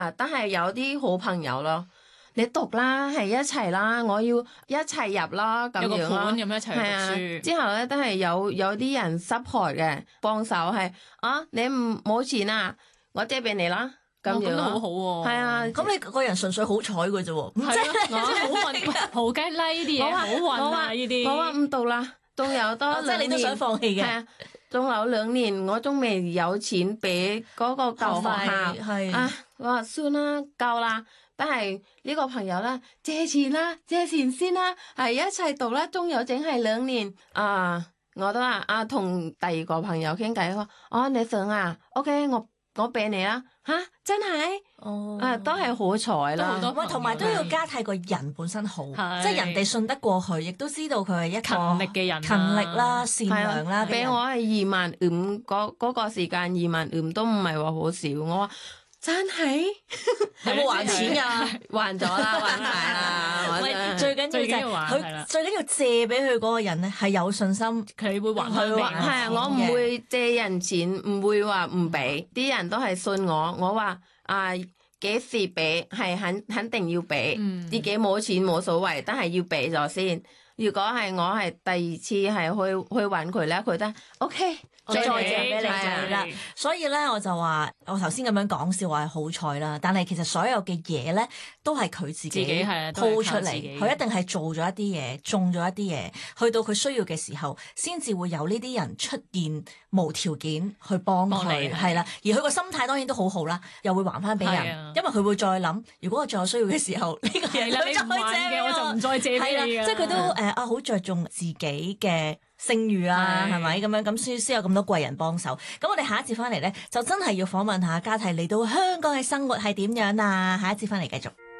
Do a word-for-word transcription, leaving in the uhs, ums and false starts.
啊，但係有啲好朋友咯。你讀啦，係一齊啦，我要一齊入啦，咁樣咯。 有個伴咁一齊去讀書。 啊、之後咧都係有有啲人 support 嘅，幫手係啊，你唔冇錢啊，我借俾你啦，咁樣都好好喎。 係啊， 咁你個人純粹好彩嘅啫喎，即係我好運，好雞拉呢啲嘢，好運啊呢啲。 我話唔讀啦，仲有多兩年， 即係你都想放棄嘅。 係啊，仲有兩年，我仲未有錢俾嗰個舊學校， 係啊，我話算啦，夠啦。但係呢個朋友啦，借錢啦，借錢先啦，係一齊讀啦，仲有淨係兩年啊！我都話啊，同第二個朋友傾偈，我哦你想啊 ，OK，我我俾你啦，吓真係， 哦， 啊都係好彩啦， 喂，同埋都要加睇個人本身好，即係人哋信得過佢，亦都知道佢係一個勤力嘅人， 勤力啦、善良啦。 俾我係二萬五，嗰嗰個時間二萬五都唔係話好少，我話。真係有冇還錢㗎？ 還咗啦，還晒啦。 喂，最緊要就係佢最緊要借俾佢嗰個人咧係有信心， 佢會還佢。 係啊，我唔會借人錢，唔會話唔俾。啲人都係信我，我話啊幾時俾係肯肯定要俾，自己冇錢冇所謂，但係要俾咗先。如果係我係第二次係去去揾佢咧，佢都 OK。 再借俾你就啦，所以咧我就話，我頭先咁樣講笑話係好彩啦，但係其實所有嘅嘢咧都係佢自己鋪出嚟，佢一定係做咗一啲嘢，種咗一啲嘢，去到佢需要嘅時候，先至會有呢啲人出現，無條件去幫佢，係啦。而佢個心態當然都好好啦，又會還翻俾人，因為佢會再諗，如果我再有需要嘅時候，呢個人佢再借嘅， 我就唔再借俾你。 即係佢都誒啊，好着重自己嘅聲譽啊，係咪咁樣？咁先先有咁多貴人幫手。咁我哋下一節翻嚟咧，就真係要訪問下家緹嚟到香港嘅生活係點樣啊！下一節翻嚟繼續。